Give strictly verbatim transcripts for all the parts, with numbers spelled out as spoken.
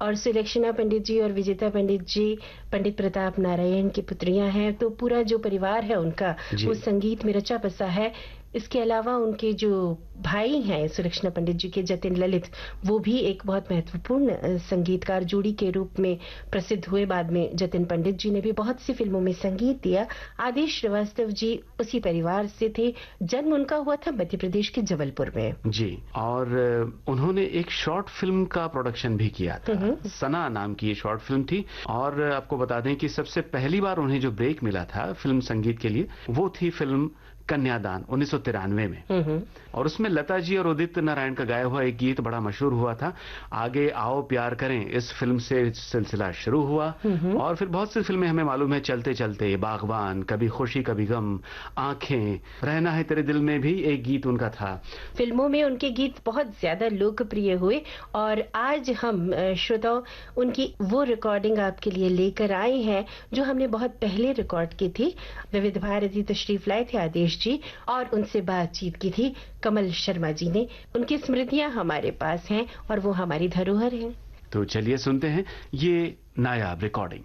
और सुलक्षणा पंडित जी और विजेता पंडित जी पंडित प्रताप नारायण की पुत्रियां हैं, तो पूरा जो परिवार है उनका वो संगीत में रचा बसा है। इसके अलावा उनके जो भाई हैं सुलक्षणा पंडित जी के, जतिन ललित, वो भी एक बहुत महत्वपूर्ण संगीतकार जोड़ी के रूप में प्रसिद्ध हुए। बाद में जतिन पंडित जी ने भी बहुत सी फिल्मों में संगीत दिया। आदेश श्रीवास्तव जी उसी परिवार से थे। जन्म उनका हुआ था मध्य प्रदेश के जबलपुर में जी, और उन्होंने एक शॉर्ट फिल्म का प्रोडक्शन भी किया था। सना नाम की ये शॉर्ट फिल्म थी। और आपको बता दें कि सबसे पहली बार उन्हें जो ब्रेक मिला था फिल्म संगीत के लिए, वो थी फिल्म कन्यादान उन्नीस सौ तिरानवे में। और उसमें लता जी और उदित नारायण का गाया हुआ एक गीत बड़ा मशहूर हुआ था, आगे आओ प्यार करें। इस फिल्म से सिलसिला शुरू हुआ और फिर बहुत सी फिल्में हमें मालूम है, चलते चलते, बागबान, कभी खुशी कभी गम, आंखें, रहना है तेरे दिल में भी एक गीत उनका था। फिल्मों में उनके गीत बहुत ज्यादा लोकप्रिय हुए और आज हम श्रोताओं उनकी वो रिकॉर्डिंग आपके लिए लेकर आए हैं जो हमने बहुत पहले रिकॉर्ड की थी। विविध भारती तशरीफ लाए थे आदेश जी और उनसे बातचीत की थी कमल शर्मा जी ने। उनकी स्मृतियां हमारे पास हैं और वो हमारी धरोहर हैं। तो चलिए सुनते हैं ये नायाब रिकॉर्डिंग।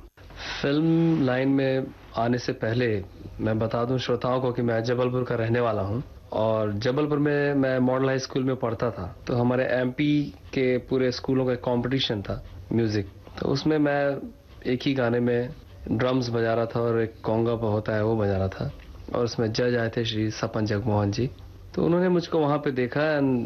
फिल्म लाइन में आने से पहले मैं बता दूं श्रोताओं को कि मैं जबलपुर का रहने वाला हूं और जबलपुर में मैं मॉडल हाई स्कूल में पढ़ता था। तो हमारे एमपी के पूरे स्कूलों का एक कंपटीशन था म्यूजिक, तो उसमें मैं एक ही गाने में ड्रम्स बजा रहा था और एक कॉन्गा होता है वो बजा रहा था और उसमें जज आए थे श्री सपन जगमोहन जी। तो उन्होंने मुझको वहां पे देखा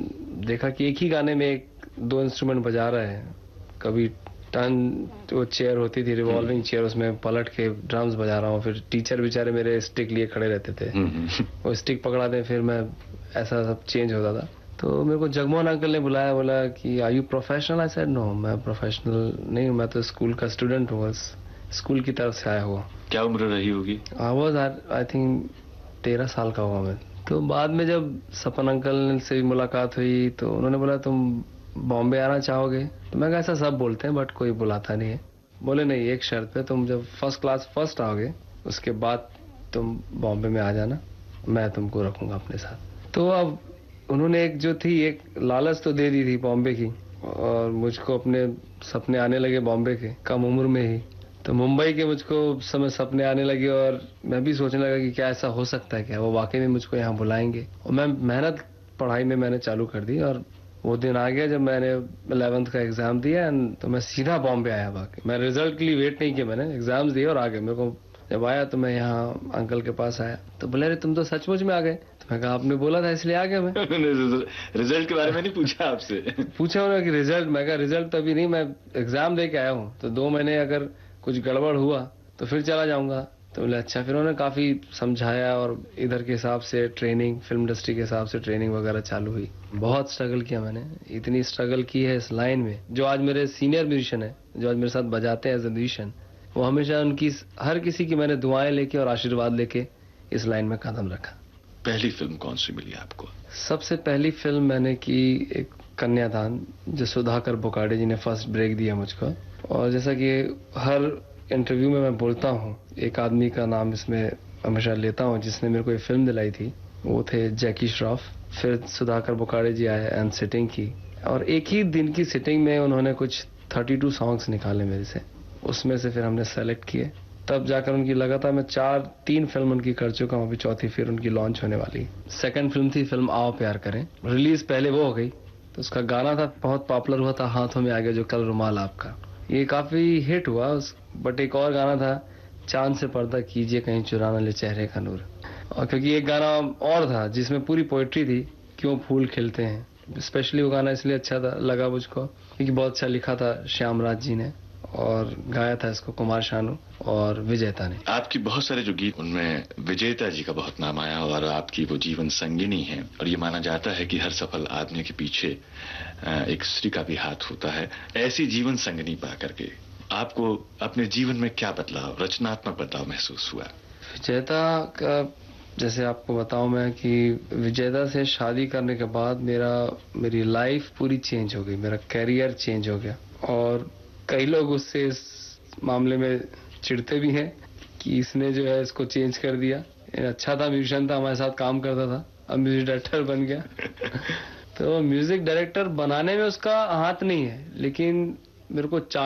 देखा कि एक ही गाने में एक दो इंस्ट्रूमेंट बजा रहे हैं। कभी टर्न वो चेयर होती थी रिवॉल्विंग चेयर, उसमें पलट के ड्रम्स बजा रहा हूँ। फिर टीचर बेचारे मेरे स्टिक लिए खड़े रहते थे, वो स्टिक पकड़ा दे, फिर मैं ऐसा सब चेंज होता था। तो मेरे को जगमोहन अंकल ने बुलाया, बोला कि are you professional? I said no, मैं प्रोफेशनल नहीं हूँ, मैं तो स्कूल का स्टूडेंट हूँ, स्कूल की तरफ से आया हुआ। क्या उम्र रही होगी? आई वाज आई थिंक तेरह साल का हुआ मैं। तो बाद में जब सपन अंकल से मुलाकात हुई तो उन्होंने बोला तुम बॉम्बे आना चाहोगे? तो मैं कहा ऐसा सब बोलते हैं बट कोई बुलाता नहीं है। बोले नहीं, एक शर्त पे, तुम जब फर्स्ट क्लास फर्स्ट आओगे उसके बाद तुम बॉम्बे में आ जाना, मैं तुमको रखूंगा अपने साथ। तो अब उन्होंने एक जो थी एक लालच तो दे दी थी बॉम्बे की और मुझको अपने सपने आने लगे बॉम्बे के कम उम्र में ही। तो मुंबई के मुझको समय सपने आने लगे और मैं भी सोचने लगा कि क्या ऐसा हो सकता है, क्या वो वाकई में मुझको यहाँ बुलाएंगे। और मैं मेहनत पढ़ाई में मैंने चालू कर दी और वो दिन आ गया जब मैंने इलेवेंथ का एग्जाम दिया तो मैं सीधा बॉम्बे आया। बाकी मैं रिजल्ट के लिए वेट नहीं किया, मैंने एग्जाम्स दिए और आ गए। मेरे को जब आया तो मैं यहाँ अंकल के पास आया तो बोले अरे तुम तो सचमुच में आ गए। तो मैं कहा आपने बोला था इसलिए आ गया मैं। रिजल्ट के बारे में नहीं पूछा आपसे? पूछा उन्होंने कि रिजल्ट, मैं कहा रिजल्ट तो अभी नहीं, मैं एग्जाम दे के आया हूँ, तो दो महीने अगर कुछ गड़बड़ हुआ तो फिर चला जाऊंगा। तो बोले अच्छा। फिर उन्होंने काफी समझाया और इधर के हिसाब से ट्रेनिंग, फिल्म इंडस्ट्री के हिसाब से ट्रेनिंग वगैरह चालू हुई। बहुत स्ट्रगल किया मैंने, इतनी स्ट्रगल की है इस लाइन में। जो आज मेरे सीनियर म्यूजिशियन है, जो आज मेरे साथ बजाते हैं एज ए म्यूजिशियन, वो हमेशा उनकी हर किसी की मैंने दुआएं लेके और आशीर्वाद लेके इस लाइन में कदम रखा। पहली फिल्म कौन सी मिली आपको? सबसे पहली फिल्म मैंने की एक कन्यादान, जो सुधाकर बोकाडे जी ने फर्स्ट ब्रेक दिया मुझको। और जैसा कि हर इंटरव्यू में मैं बोलता हूँ, एक आदमी का नाम इसमें हमेशा लेता हूँ जिसने मेरे को ये फिल्म दिलाई थी, वो थे जैकी श्रॉफ। फिर सुधाकर बोकाडे जी आए एंड सिटिंग की और एक ही दिन की सिटिंग में उन्होंने कुछ बत्तीस सॉन्ग्स निकाले मेरे से, उसमें से फिर हमने सेलेक्ट किए। तब जाकर उनकी लगातार मैं चार तीन फिल्म उनकी कर चुका हूँ, अभी चौथी फिर उनकी लॉन्च होने वाली। सेकंड फिल्म थी फिल्म आओ प्यार करें, रिलीज पहले वो हो गई। तो उसका गाना था, बहुत पॉपुलर हुआ था, हाथों में आ गया जो कल रुमाल आपका, ये काफी हिट हुआ। बट एक और गाना था, चांद से पर्दा कीजिए कहीं चुरा न ले चेहरे का नूर। और क्योंकि एक गाना और था जिसमें पूरी पोएट्री थी, क्यों फूल खिलते हैं। स्पेशली वो गाना इसलिए अच्छा था, लगा मुझको क्योंकि बहुत अच्छा लिखा था श्यामराज जी ने और गाया था इसको कुमार शानू और विजेता ने। आपकी बहुत सारे जो गीत, उनमें विजेता जी का बहुत नाम आया और आपकी वो जीवन संगिनी है। और ये माना जाता है कि हर सफल आदमी के पीछे एक स्त्री का भी हाथ होता है। ऐसी जीवन संगिनी पा करके आपको अपने जीवन में क्या बदलाव, रचनात्मक बदलाव महसूस हुआ? विजेता का जैसे आपको बताऊं मैं कि विजेता से शादी करने के बाद मेरा मेरी लाइफ पूरी चेंज हो गई, मेरा कैरियर चेंज हो गया। और कई लोग उससे इस मामले में चिढ़ते भी हैं कि इसने जो है इसको चेंज कर दिया। अच्छा था, म्यूजिशियन था, हमारे साथ काम करता था, अब म्यूजिक डायरेक्टर बन गया। तो म्यूजिक डायरेक्टर बनाने में उसका हाथ नहीं है, लेकिन मेरे को